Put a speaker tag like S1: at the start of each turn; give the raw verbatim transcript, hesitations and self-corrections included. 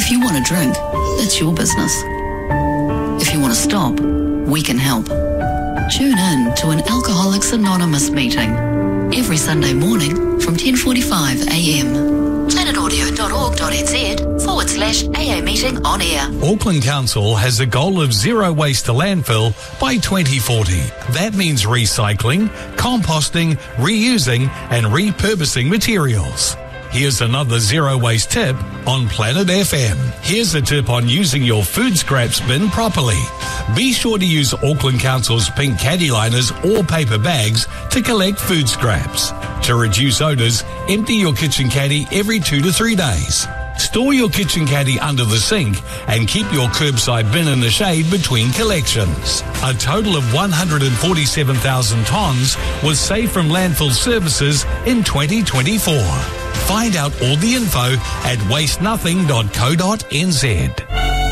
S1: If you want to drink, that's your business. If you want to stop, we can help. Tune in to an Alcoholics Anonymous meeting every Sunday morning from ten forty-five a m. planetaudio.org.nz forward slash AA meeting on air.
S2: Auckland Council has a goal of zero waste to landfill by twenty forty. That means recycling, composting, reusing and repurposing materials. Here's another zero waste tip on Planet F M. Here's a tip on using your food scraps bin properly. Be sure to use Auckland Council's pink caddy liners or paper bags to collect food scraps. To reduce odours, empty your kitchen caddy every two to three days. Store your kitchen caddy under the sink and keep your curbside bin in the shade between collections. A total of one hundred forty-seven thousand tonnes was saved from landfill services in twenty twenty-four. Find out all the info at waste nothing dot co dot n z.